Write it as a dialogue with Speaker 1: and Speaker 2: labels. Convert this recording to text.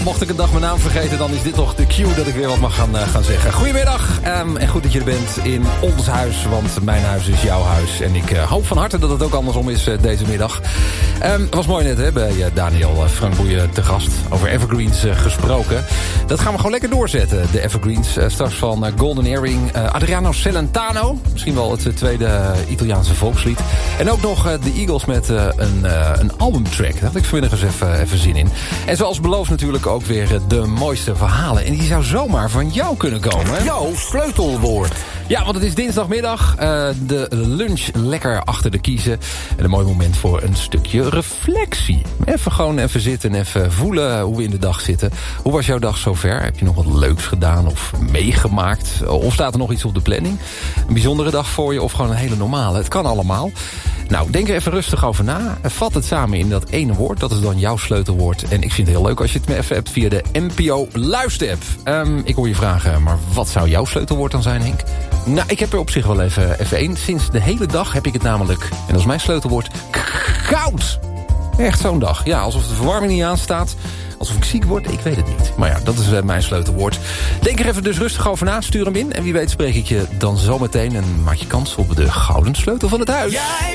Speaker 1: Mocht ik een dag mijn naam vergeten, dan is dit toch de cue dat ik weer wat mag gaan zeggen. Goedemiddag en goed dat je er bent in ons huis, want mijn huis is jouw huis. En ik hoop van harte dat het ook andersom is deze middag. Het was mooi net hè, bij Daniel Frank Boeien te gast. Over evergreens gesproken. Dat gaan we gewoon lekker doorzetten, de evergreens. Straks van Golden Earring, Adriano Celentano. Misschien wel het tweede Italiaanse volkslied. En ook nog de Eagles met een albumtrack. Daar had ik vanmiddag eens even zin in. En zoals beloofd natuurlijk ook weer de mooiste verhalen. En die zou zomaar van jou kunnen komen.
Speaker 2: Jouw sleutelwoord.
Speaker 1: Ja, want het is dinsdagmiddag. De lunch lekker achter de kiezen. En een mooi moment voor een stukje reflectie. Even zitten en even voelen hoe we in de dag zitten. Hoe was jouw dag zover? Heb je nog wat leuks gedaan of meegemaakt? Of staat er nog iets op de planning? Een bijzondere dag voor je of gewoon een hele normale? Het kan allemaal. Nou, denk er even rustig over na. Vat het samen in dat ene woord. Dat is dan jouw sleutelwoord. En ik vind het heel leuk als je het me even hebt via de NPO Luister-app. Ik hoor je vragen, maar wat zou jouw sleutelwoord dan zijn, Henk? Nou, ik heb er op zich wel even één. Sinds de hele dag heb ik het namelijk, en dat is mijn sleutelwoord, koud. Echt zo'n dag. Ja, alsof de verwarming niet aanstaat. Alsof ik ziek word, ik weet het niet. Maar ja, dat is mijn sleutelwoord. Denk er even dus rustig over na, stuur hem in. En wie weet spreek ik je dan zometeen en maak je kans op de gouden sleutel van het huis.